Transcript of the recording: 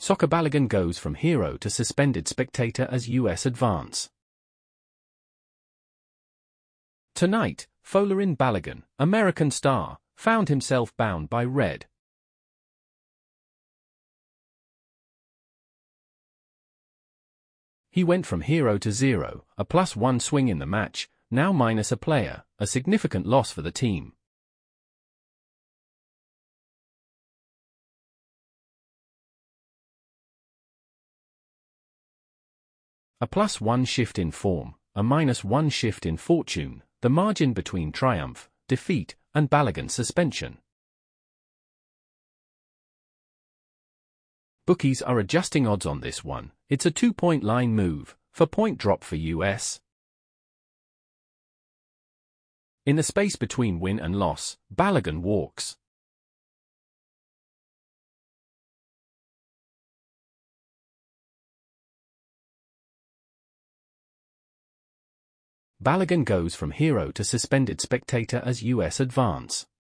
Soccer Balogun goes from hero to suspended spectator as US advance. Tonight, Folarin Balogun, American star, found himself bound by red. He went from hero to zero, a +1 swing in the match, now minus a player, a significant loss for the team. A +1 shift in form, a -1 shift in fortune, the margin between triumph, defeat, and Balogun suspension. Bookies are adjusting odds on this one. It's a 2-point line move, for point drop for US. In the space between win and loss, Balogun walks. Balogun goes from hero to suspended spectator as US advance.